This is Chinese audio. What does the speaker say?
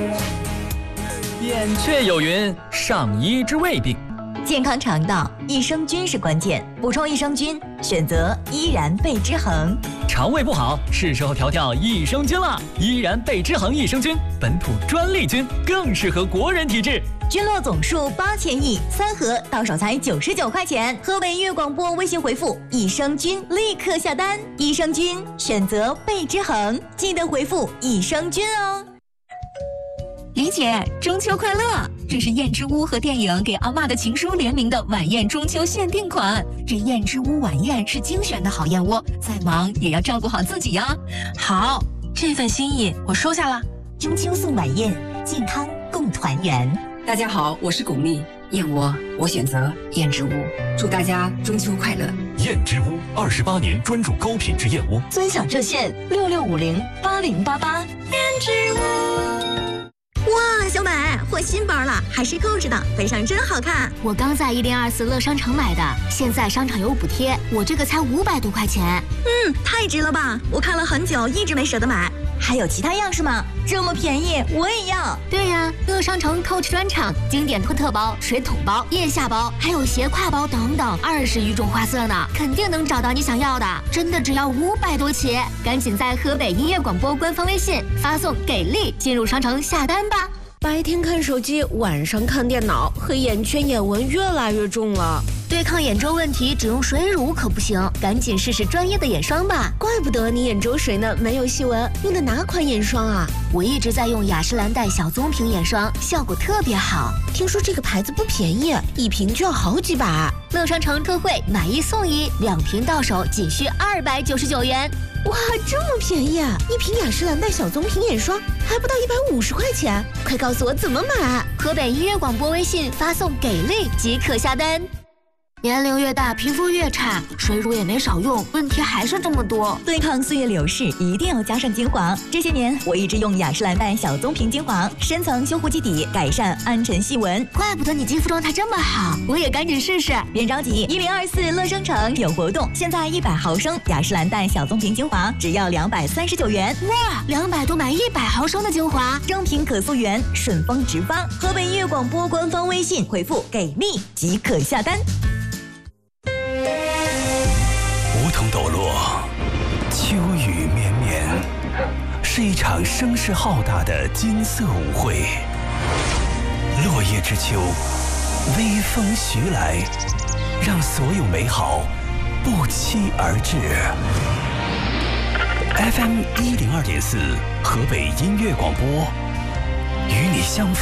扁鹊有云：上医治未病。 健康肠道，益生菌是关键。补充益生菌，选择依然贝之恒。 肠胃不好，是时候调调益生菌了。依然贝之恒益生菌，本土专利菌，更适合国人体质。 菌落总数8000亿，3盒到手才99块钱。河北音乐广播微信回复益生菌，立刻下单。益生菌选择贝之恒，记得回复益生菌哦。 李姐，中秋快乐！这是燕之屋和电影给阿嬷的情书联名的晚宴中秋限定款。这燕之屋晚宴是精选的好燕窝，再忙也要照顾好自己呀。 好，这份心意我收下了。 中秋送晚宴，健康共团圆。 大家好，我是巩俐，燕窝我选择燕之屋，祝大家中秋快乐。 燕之屋28年专注高品质燕窝， 尊享热线66508088。燕之屋。哇，小美换新包了，还是购置的，背上真好看。 我刚在1024乐商城买的，现在商场有补贴，我这个才500多块钱。 太值了吧！我看了很久，一直没舍得买。还有其他样式吗？这么便宜，我也要。 对呀，乐商城 Coach 专场，经典托特包、水桶包、腋下包，还有斜挎包等等，20余种花色呢，肯定能找到你想要的。真的只要500多起，赶紧在河北音乐广播官方微信发送“给力”进入商城下单吧。 白天看手机，晚上看电脑，黑眼圈、眼纹越来越重了。 对抗眼周问题，只用水乳可不行，赶紧试试专业的眼霜吧。 怪不得你眼周水呢，没有细纹。用的哪款眼霜啊？ 我一直在用雅诗兰黛小棕瓶眼霜，效果特别好。 听说这个牌子不便宜，一瓶就要好几百。 乐商城特惠，买1送1，2瓶到手仅需299元。 哇，这么便宜啊！一瓶雅诗兰黛小棕瓶眼霜还不到150块钱，快告诉我怎么买！ 河北音乐广播微信发送“给力”即可下单。年龄越大，皮肤越差，水乳也没少用，问题还是这么多。 对抗岁月流逝，一定要加上精华。这些年，我一直用雅诗兰黛小棕瓶精华，深层修护基底，改善暗沉细纹。 怪不得你肌肤状态这么好，我也赶紧试试。 别着急，1024乐商城有活动，现在100毫升雅诗兰黛小棕瓶精华只要239元。 哇，200多买100毫升的精华， 正品可溯源，顺丰直发。河北音乐广播官方微信回复“给力”即可下单。 梧桐抖落，秋雨绵绵，是一场声势浩大的金色舞会。落叶之秋，微风徐来，让所有美好不期而至。FM 102.4，河北音乐广播，与你相逢。